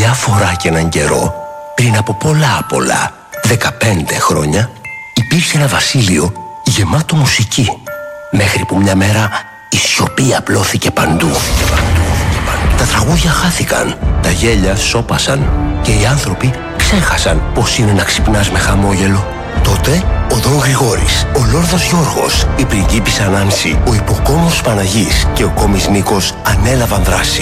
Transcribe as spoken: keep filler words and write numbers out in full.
Μια φορά και έναν καιρό, πριν από πολλά πολλά, δεκαπέντε χρόνια, υπήρχε ένα βασίλειο γεμάτο μουσική. Μέχρι που μια μέρα η σιωπή απλώθηκε παντού. Τα τραγούδια χάθηκαν, τα γέλια σώπασαν και οι άνθρωποι ξέχασαν πως είναι να ξυπνάς με χαμόγελο. Τότε ο Δον Γρηγόρης, ο Λόρδος Γιώργος, η πριγκίπισσα Νάνση, ο υποκόμος Παναγής και ο κόμις Νίκος ανέλαβαν δράση.